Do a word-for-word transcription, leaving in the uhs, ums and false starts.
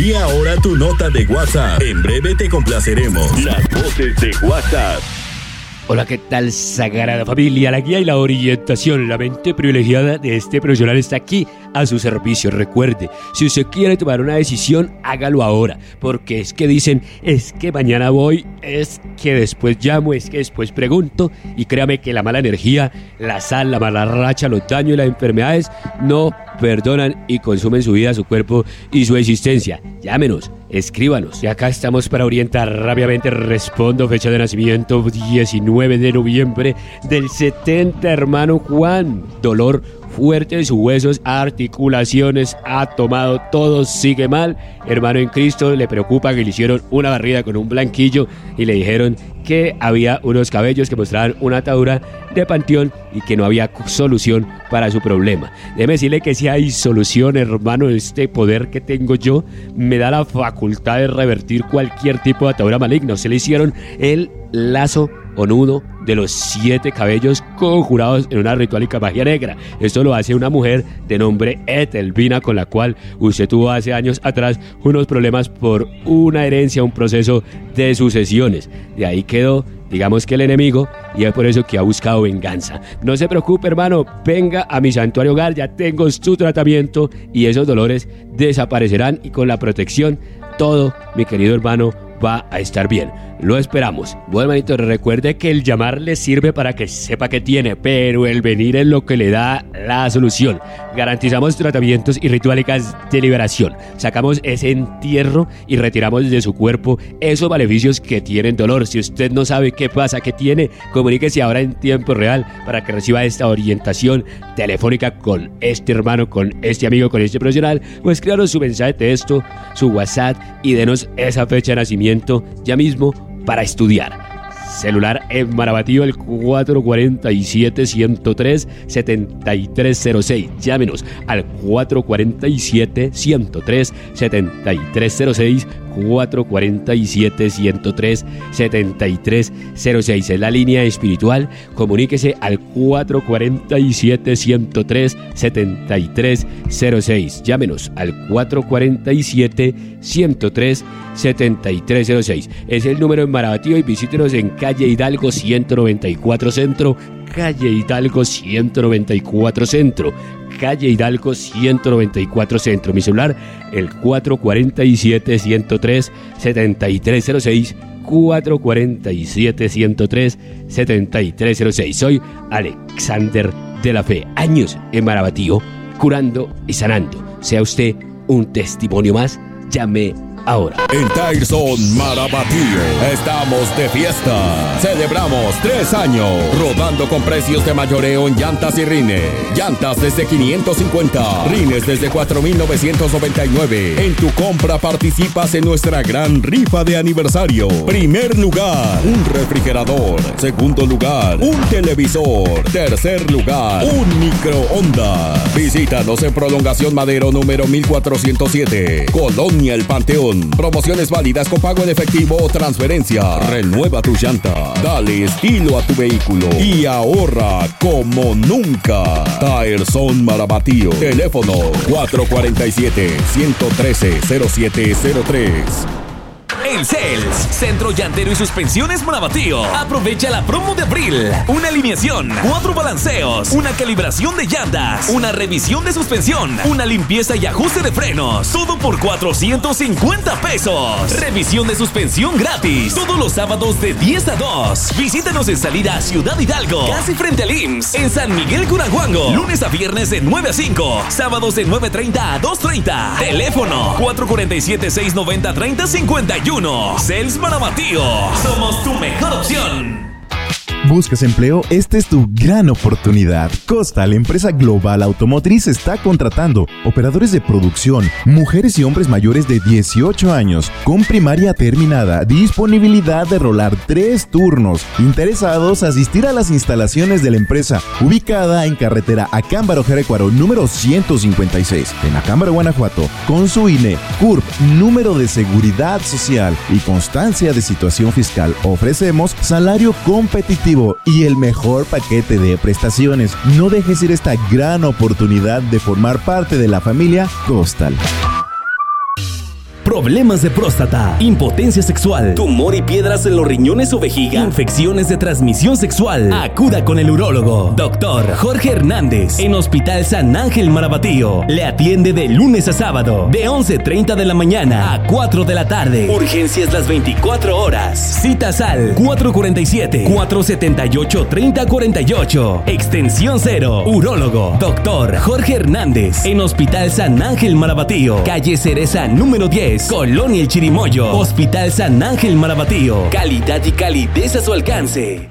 Envía ahora tu nota de WhatsApp. En breve te complaceremos. Las voces de WhatsApp. Hola, ¿qué tal, Sagrada Familia? La guía y la orientación, la mente privilegiada de este profesional está aquí a su servicio. Recuerde, si usted quiere tomar una decisión, hágalo ahora, porque es que dicen, es que mañana voy, es que después llamo, es que después pregunto, y créame que la mala energía, la sal, la mala racha, los daños y las enfermedades no perdonan y consumen su vida, su cuerpo y su existencia. Llámenos, escríbanos. Y acá estamos para orientar rápidamente. Respondo, fecha de nacimiento diecinueve de noviembre del setenta, hermano Juan. Dolor fuerte de sus huesos, articulaciones, ha tomado, todo sigue mal. Hermano en Cristo, le preocupa que le hicieron una barrida con un blanquillo y le dijeron que había unos cabellos que mostraban una atadura de panteón y que no había solución para su problema. Déjeme decirle que si hay solución, hermano. Este poder que tengo yo me da la facultad de revertir cualquier tipo de atadura maligna. Se le hicieron el lazo o nudo de los siete cabellos conjurados en una ritualica magia negra. Esto lo hace una mujer de nombre Etelvina, con la cual usted tuvo hace años atrás unos problemas por una herencia, un proceso de sucesiones. De ahí quedó, digamos que el enemigo, y es por eso que ha buscado venganza. No se preocupe, hermano, venga a mi santuario hogar, ya tengo su tratamiento y esos dolores desaparecerán, y con la protección todo, mi querido hermano, va a estar bien. Lo esperamos. Bueno, hermanito, recuerde que el llamar le sirve para que sepa que tiene, pero el venir es lo que le da la solución. Garantizamos tratamientos y rituálicas de liberación. Sacamos ese entierro y retiramos de su cuerpo esos maleficios que tienen dolor. Si usted no sabe qué pasa, qué tiene, comuníquese ahora en tiempo real para que reciba esta orientación telefónica con este hermano, con este amigo, con este profesional, o escríbanos su mensaje de texto, su WhatsApp, y denos esa fecha de nacimiento ya mismo para estudiar. Celular en Marabatío, el cuatro cuatro siete, uno cero tres, siete tres cero seis. Llámenos al cuatro cuatro siete, uno cero tres, siete tres cero seis, cuatro cuatro siete, uno cero tres, siete tres cero seis. Es la línea espiritual. Comuníquese al cuatro cuatro siete, uno cero tres, siete tres cero seis. Llámenos al cuatro cuatro siete, uno cero tres, siete tres cero seis. Es el número en Marabatío, y visítenos en calle Hidalgo ciento noventa y cuatro Centro, calle Hidalgo ciento noventa y cuatro Centro, calle Hidalgo ciento noventa y cuatro Centro. Mi celular, el cuatro cuatro siete, uno cero tres, siete tres cero seis, cuatro cuatro siete, uno cero tres, siete tres cero seis. Soy Alexander de la Fe, años en Marabatío, curando y sanando. Sea usted un testimonio más. Llame ahora. En Tyson Marabatío estamos de fiesta. Celebramos tres años rodando con precios de mayoreo en llantas y rines. Llantas desde quinientos cincuenta, rines desde cuatro mil novecientos noventa y nueve. En tu compra participas en nuestra gran rifa de aniversario. Primer lugar, un refrigerador. Segundo lugar, un televisor. Tercer lugar, un microondas. Visítanos en Prolongación Madero número mil cuatrocientos siete, Colonia El Panteón. Promociones válidas con pago en efectivo o transferencia. Renueva tu llanta, dale estilo a tu vehículo y ahorra como nunca. Tyson Marabatío. Teléfono cuatro cuatro siete, uno uno tres, cero siete cero tres. En Cels, Centro Llantero y Suspensiones Marabatío. Aprovecha la promo de abril. Una alineación, cuatro balanceos, una calibración de llantas, una revisión de suspensión, una limpieza y ajuste de frenos. Todo por cuatrocientos cincuenta pesos. Revisión de suspensión gratis. Todos los sábados de diez a dos. Visítanos en salida a Ciudad Hidalgo, casi frente al I M S S. En San Miguel Curaguango. Lunes a viernes de nueve a cinco. Sábados de nueve treinta a dos treinta. Teléfono cuatro cuatro siete, seis nueve cero, tres cero cinco uno. Cels Marabatío. Somos tu mejor opción. ¿Buscas empleo? Esta es tu gran oportunidad. Costa, la empresa global automotriz, está contratando operadores de producción, mujeres y hombres mayores de dieciocho años, con primaria terminada, disponibilidad de rolar tres turnos. Interesados, asistir a las instalaciones de la empresa, ubicada en carretera Acámbaro Jerecuaro, número ciento cincuenta y seis, en Acámbaro, Guanajuato, con su I N E, C U R P, número de seguridad social y constancia de situación fiscal. Ofrecemos salario competitivo y el mejor paquete de prestaciones. No dejes ir esta gran oportunidad de formar parte de la familia Costal. problemas de próstata, impotencia sexual, tumor y piedras en los riñones o vejiga, infecciones de transmisión sexual. Acuda con el urólogo, doctor Jorge Hernández, en Hospital San Ángel Marabatío. Le atiende de lunes a sábado, de once treinta de la mañana a cuatro de la tarde. Urgencias las veinticuatro horas. Citas al cuatro cuatro siete, cuatro siete ocho, tres cero cuatro ocho. Extensión cero. Urólogo, doctor Jorge Hernández, en Hospital San Ángel Marabatío. Calle Cereza número diez, Colonia El Chirimoyo. Hospital San Ángel Marabatío. Calidad y calidez a su alcance.